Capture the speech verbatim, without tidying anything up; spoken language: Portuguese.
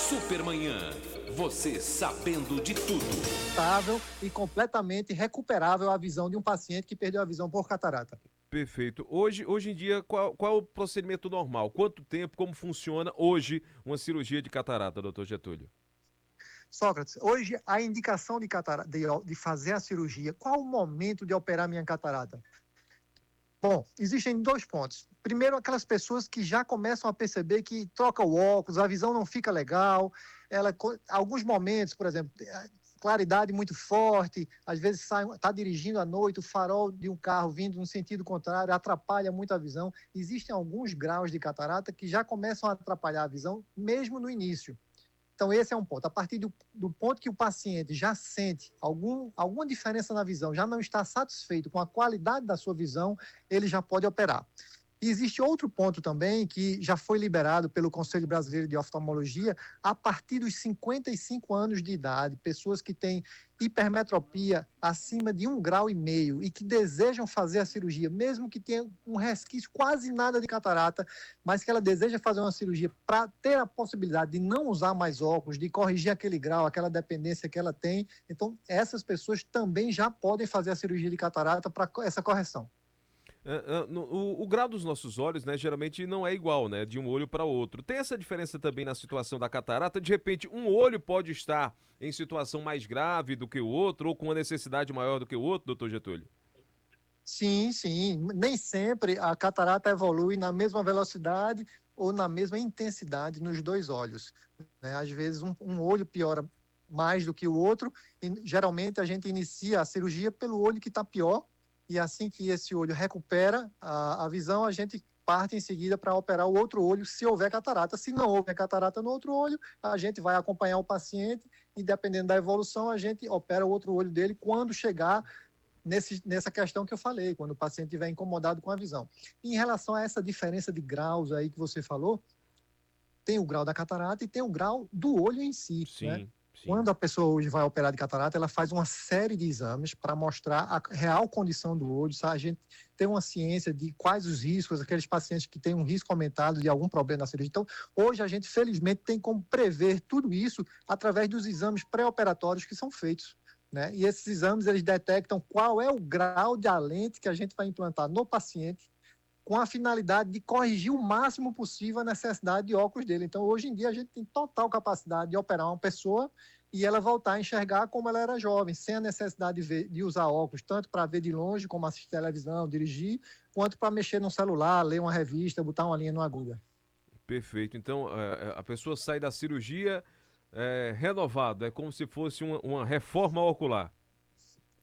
Supermanhã. Você sabendo de tudo. Estável e completamente recuperável a visão de um paciente que perdeu a visão por catarata. Perfeito. Hoje, hoje em dia, qual, qual é o procedimento normal? Quanto tempo, como funciona hoje uma cirurgia de catarata, doutor Getúlio? Sócrates, hoje a indicação de, catarata, de, de fazer a cirurgia, qual o momento de operar minha catarata? Bom, existem dois pontos. Primeiro, aquelas pessoas que já começam a perceber que troca o óculos, a visão não fica legal, ela, alguns momentos, por exemplo, claridade muito forte, às vezes está dirigindo à noite, o farol de um carro vindo no sentido contrário atrapalha muito a visão. Existem alguns graus de catarata que já começam a atrapalhar a visão, mesmo no início. Então, esse é um ponto. A partir do, do ponto que o paciente já sente algum, alguma diferença na visão, já não está satisfeito com a qualidade da sua visão, ele já pode operar. E existe outro ponto também que já foi liberado pelo Conselho Brasileiro de Oftalmologia a partir dos cinquenta e cinco anos de idade, pessoas que têm hipermetropia acima de um grau e meio e que desejam fazer a cirurgia, mesmo que tenha um resquício, quase nada de catarata, mas que ela deseja fazer uma cirurgia para ter a possibilidade de não usar mais óculos, de corrigir aquele grau, aquela dependência que ela tem. Então, essas pessoas também já podem fazer a cirurgia de catarata para essa correção. Uh, uh, no, o, o grau dos nossos olhos, né, geralmente não é igual, né, de um olho para outro. Tem essa diferença também na situação da catarata? De repente, um olho pode estar em situação mais grave do que o outro, ou com uma necessidade maior do que o outro, doutor Getúlio? Sim, sim. Nem sempre a catarata evolui na mesma velocidade ou na mesma intensidade nos dois olhos, né? Às vezes, um, um olho piora mais do que o outro, e geralmente a gente inicia a cirurgia pelo olho que está pior, e assim que esse olho recupera a, a visão, a gente parte em seguida para operar o outro olho, se houver catarata. Se não houver catarata no outro olho, a gente vai acompanhar o paciente e, dependendo da evolução, a gente opera o outro olho dele quando chegar nesse, nessa questão que eu falei, quando o paciente estiver incomodado com a visão. Em relação a essa diferença de graus aí que você falou, tem o grau da catarata e tem o grau do olho em si, né? Sim, sim. Quando a pessoa hoje vai operar de catarata, ela faz uma série de exames para mostrar a real condição do olho, sabe? A gente tem uma ciência de quais os riscos, aqueles pacientes que têm um risco aumentado de algum problema na cirurgia. Então, hoje a gente, felizmente, tem como prever tudo isso através dos exames pré-operatórios que são feitos, né? E esses exames, eles detectam qual é o grau de lente que a gente vai implantar no paciente, com a finalidade de corrigir o máximo possível a necessidade de óculos dele. Então, hoje em dia, a gente tem total capacidade de operar uma pessoa e ela voltar a enxergar como ela era jovem, sem a necessidade de, ver, de usar óculos, tanto para ver de longe, como assistir televisão, dirigir, quanto para mexer no celular, ler uma revista, botar uma linha numa agulha. Perfeito. Então, a pessoa sai da cirurgia é, renovada, é como se fosse uma, uma reforma ocular.